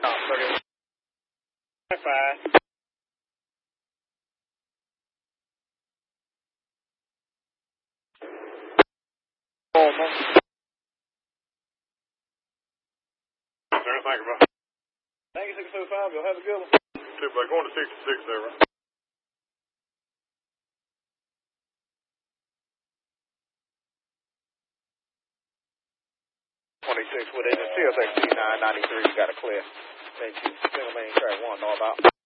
5. Thank you, bro. Thank you, 605. You'll have a good one. Going to 66 there, right? 26 with it. CSX 993. You got a clear. Thank you. Single main track 1, northbound.